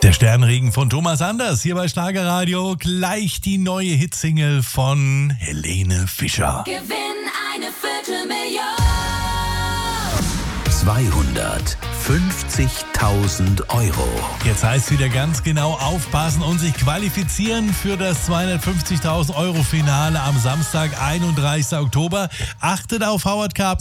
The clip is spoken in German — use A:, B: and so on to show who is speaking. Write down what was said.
A: Der Sternregen von Thomas Anders hier bei Schlagerradio. Gleich die neue Hitsingle von Helene Fischer.
B: Gewinn eine Viertelmillion.
C: 250.000 Euro.
A: Jetzt heißt wieder ganz genau aufpassen und sich qualifizieren für das 250.000 Euro Finale am Samstag, 31. Oktober. Achtet auf Howard Carpenter.